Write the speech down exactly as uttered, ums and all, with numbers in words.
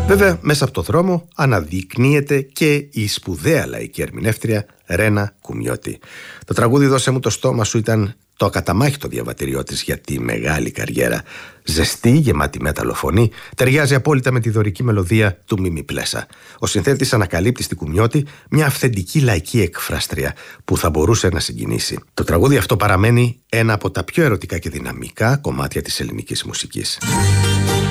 Βέβαια, μέσα από το δρόμο αναδεικνύεται και η σπουδαία λαϊκή ερμηνεύτρια Ρένα Κουμιώτη. Το τραγούδι «Δώσε μου το στόμα σου» ήταν το ακαταμάχητο διαβατηριό της για τη μεγάλη καριέρα. Ζεστή, γεμάτη μέταλλο φωνή, ταιριάζει απόλυτα με τη δωρική μελωδία του Μίμη Πλέσα. Ο συνθέτης ανακαλύπτει στην Κουμιώτη μια αυθεντική λαϊκή εκφράστρια που θα μπορούσε να συγκινήσει. Το τραγούδι αυτό παραμένει ένα από τα πιο ερωτικά και δυναμικά κομμάτια της ελληνικής μουσικής.